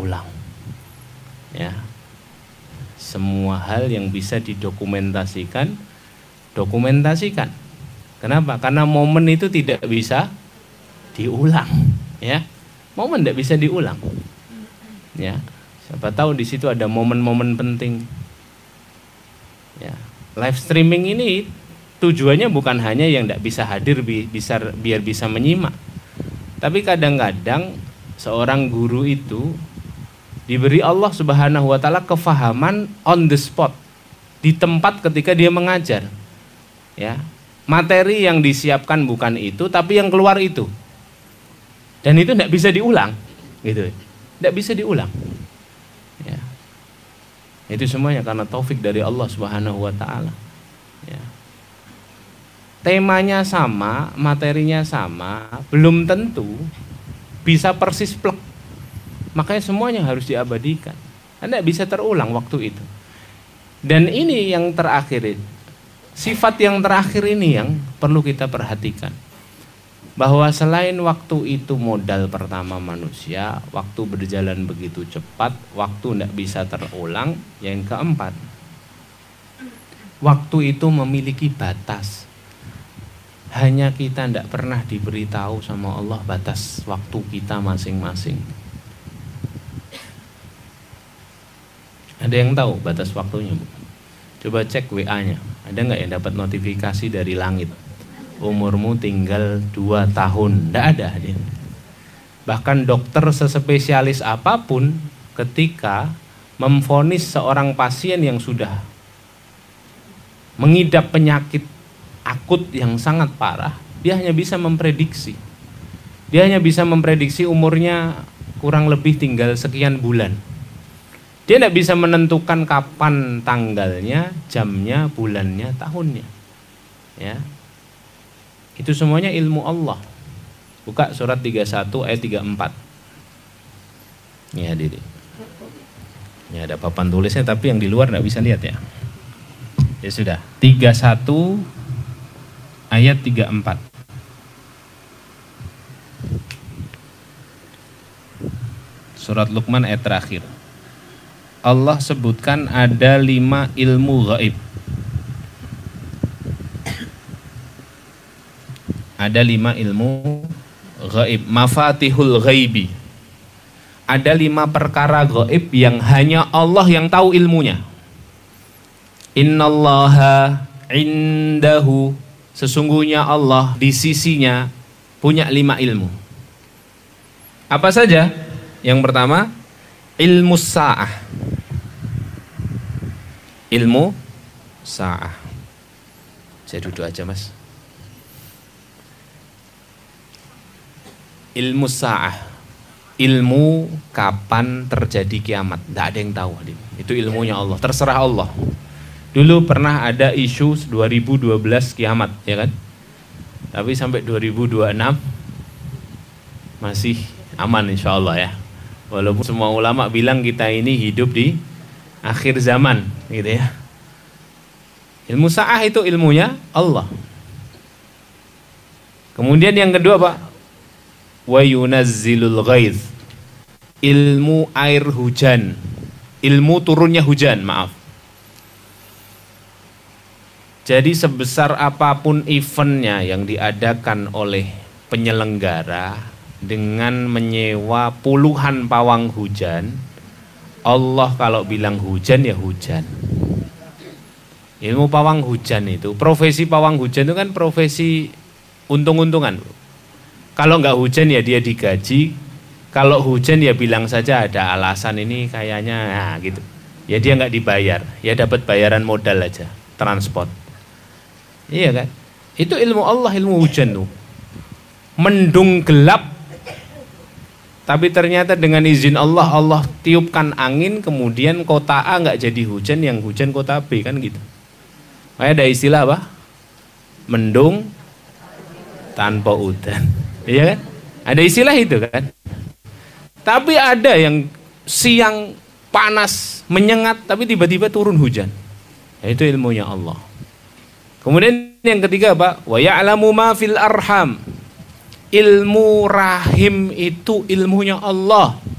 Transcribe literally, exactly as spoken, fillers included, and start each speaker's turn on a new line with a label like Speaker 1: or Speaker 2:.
Speaker 1: ulang. Ya. Semua hal yang bisa didokumentasikan, dokumentasikan. Kenapa? Karena momen itu tidak bisa diulang, ya. Momen tidak bisa diulang. Ya. Siapa tahu di situ ada momen-momen penting. Ya. Live streaming ini tujuannya bukan hanya yang tidak bisa hadir bisa biar bisa menyimak. Tapi kadang-kadang seorang guru itu diberi Allah Subhanahu wa taala kefahaman on the spot, di tempat ketika dia mengajar. Ya. Materi yang disiapkan bukan itu, tapi yang keluar itu. Dan itu tidak bisa diulang, gitu. Tidak bisa diulang. Ya. Itu semuanya karena taufik dari Allah Subhanahu wa taala. Ya. Temanya sama, materinya sama, belum tentu bisa persis plek. Makanya semuanya harus diabadikan. Tidak bisa terulang waktu itu. Dan ini yang terakhir, sifat yang terakhir ini yang perlu kita perhatikan. Bahwa selain waktu itu modal pertama manusia, waktu berjalan begitu cepat, waktu tidak bisa terulang. Yang keempat, waktu itu memiliki batas. Hanya kita tidak pernah diberitahu sama Allah batas waktu kita masing-masing. Ada yang tahu batas waktunya, Bu? Coba cek W A-nya. Ada nggak yang dapat notifikasi dari langit? Umurmu tinggal dua tahun. Tidak ada. Bahkan dokter sespesialis apapun ketika memvonis seorang pasien yang sudah mengidap penyakit akut yang sangat parah, dia hanya bisa memprediksi. Dia hanya bisa memprediksi umurnya kurang lebih tinggal sekian bulan. Dia tidak bisa menentukan kapan tanggalnya, jamnya, bulannya, tahunnya. Ya. Itu semuanya ilmu Allah. Buka surat tiga puluh satu ayat tiga puluh empat. Ini hadirin. Ini ada papan tulisnya tapi yang di luar tidak bisa lihat ya. Ya sudah, tiga puluh satu ayat tiga puluh empat. Surat Luqman ayat terakhir. Allah sebutkan ada lima ilmu gaib. Ada lima ilmu gaib, mafatihul ghaibi. Ada lima perkara gaib yang hanya Allah yang tahu ilmunya. Innallaha indahu, sesungguhnya Allah di sisinya punya lima ilmu. Apa saja? Yang pertama, ilmu sa'ah. Ilmu sa'ah. Saya duduk aja, Mas. Ilmu sa'ah, ilmu kapan terjadi kiamat. Tidak ada yang tahu. Itu ilmunya Allah, terserah Allah. Dulu pernah ada isu dua ribu dua belas kiamat, ya kan? Tapi sampai dua ribu dua puluh enam masih aman insya Allah ya. Walaupun semua ulama bilang kita ini hidup di akhir zaman, gitu ya. Ilmu sa'ah itu ilmunya Allah. Kemudian yang kedua, Pak, wa yunazzilul ghaiz, ilmu air hujan, ilmu turunnya hujan, maaf. Jadi sebesar apapun eventnya yang diadakan oleh penyelenggara dengan menyewa puluhan pawang hujan, Allah kalau bilang hujan ya hujan. Ilmu pawang hujan itu, profesi pawang hujan itu kan profesi untung-untungan. Kalau nggak hujan ya dia digaji, kalau hujan ya bilang saja ada alasan ini kayaknya nah, gitu. Ya dia nggak dibayar, ya dapat bayaran modal aja, transport. Iya kan? Itu ilmu Allah, ilmu hujan tuh. Mendung gelap, tapi ternyata dengan izin Allah, Allah tiupkan angin, kemudian kota A nggak jadi hujan, yang hujan kota B, kan gitu. Makanya ada istilah apa? Mendung tanpa udan. Iya kan? Ada istilah itu kan? Tapi ada yang siang panas, menyengat, tapi tiba-tiba turun hujan. Ya, itu ilmunya Allah. Kemudian yang ketiga apa? Wa ya'lamu ma fil arham. Ilmu rahim itu ilmunya Allah.